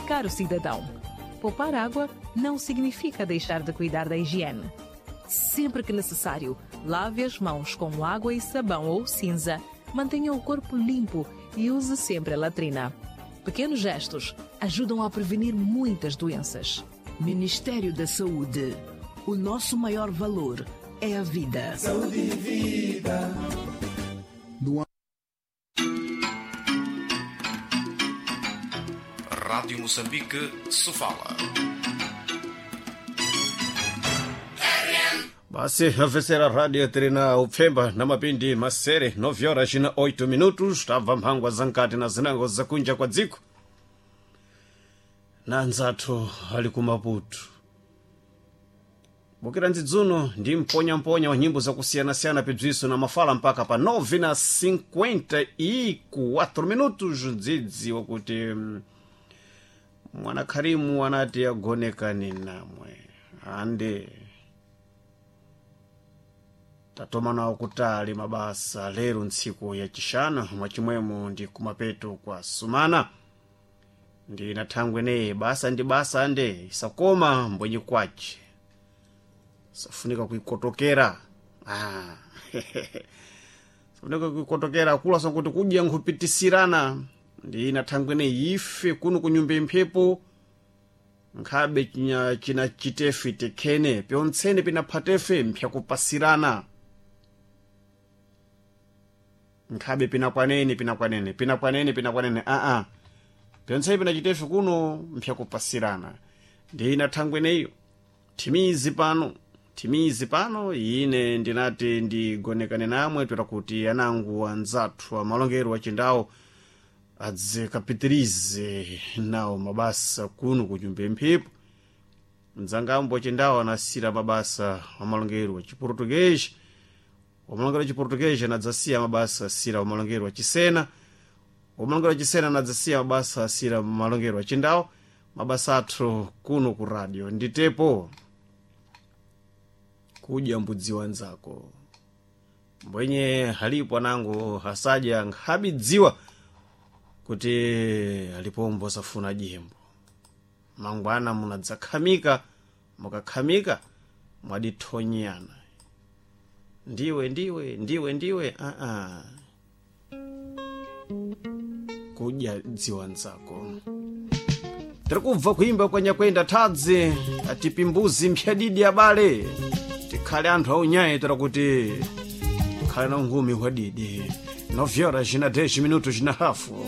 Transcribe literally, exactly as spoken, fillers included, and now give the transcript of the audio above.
Caro cidadão, poupar água não significa deixar de cuidar da higiene. Sempre que necessário, lave as mãos com água e sabão ou cinza, mantenha o corpo limpo e use sempre a latrina. Pequenos gestos ajudam a prevenir muitas doenças. Ministério da Saúde. O nosso maior valor é a vida. Saúde e vida. Do... Rádio Moçambique se fala. Basi avesera radio trina upfemba na mapindi masere nove horas na oito minutos tava mphangwa zankati na zinango zakunja kwa dziko na nzathu ali ku Maputo. Bukira ndzidzuno ndi mponya-mponya wa nyimbo zakusiyana-siyana pebziso na mafala mpaka pa nove na cinquenta e quatro minutos dzidzi wakuti mwana Karimu anati agonekani namwe ande tatomana kutali mabasa lero ntsiku ya chishana mwachimwemo ndi kumapeto kwa sumana ndi nathangwene basa ndi basa ande isakoma mbwenye kwache safunika kuikotokera ah safunika kuikotokera akula sankuti kudya nkhupitisirana ndi nathangwene ife kuno kunyumba mphepo nkhabe china china chitefe tekhene pyontsene pinaphatefe mphyakupasirana nkhabe pinakwanene pinakwanene pinakwanene pinakwanene a a pyontsene pinachitefe kuno mphyakupasirana ndi nathangweneyo timizi pano timizi pano ine ndinati ndigonekane namwe twera kuti anangu anzathu amalongero wachindawo adze kapitirize nawo mabasa kuno kunyumba mphepo mdzangambo wachindawo anasira mabasa amalongero wachiportuguese wamalongero wachiportuguese anadzasiya mabasa asira wamalongero wachisena wamalongero wachisena anadzasiya mabasa asira wamalongero wachindawo mabasa athu kuno ku radio nditepo kudya mbudzi wanzako mbwenye halipo anango hasaja nkhabidziwa kuti alipombo safuna jembo mangwana munadzakhamika mukakhamika mwadithonyana ndiwe ndiwe ndiwe ndiwe a a kudya dziwa nzako. Tirikubva kuimba kwa Nyakwenda Tadzi ati mbuzi mphyadidi abale tikhale anthu aunyaye tira kuti khale na ungumi hwadidi nove horas na dez minutos na hafu.